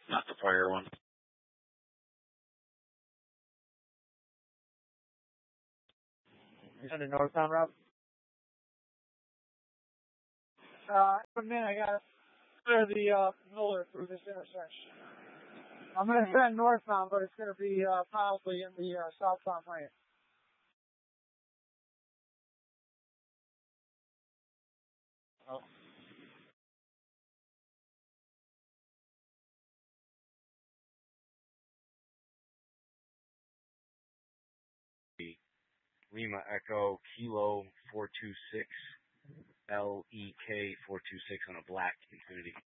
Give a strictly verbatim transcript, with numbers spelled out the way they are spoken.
Not the prior one. You're heading northbound, Rob? Uh, in a minute, I gotta clear the, uh, Miller through this intersection. I'm gonna head northbound, but it's gonna be, uh, probably in the, uh, southbound lane. Oh. Lima Echo Kilo four two six L E K four two six on a black Infiniti.